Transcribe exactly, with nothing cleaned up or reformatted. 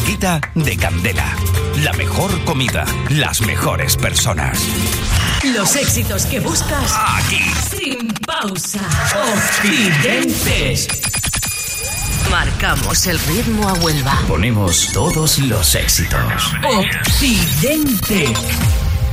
cerquita de Candela. La mejor comida, las mejores personas. Los éxitos que buscas aquí. Sin pausa. Occidente. Marcamos el ritmo a Huelva. Ponemos todos los éxitos. Occidente.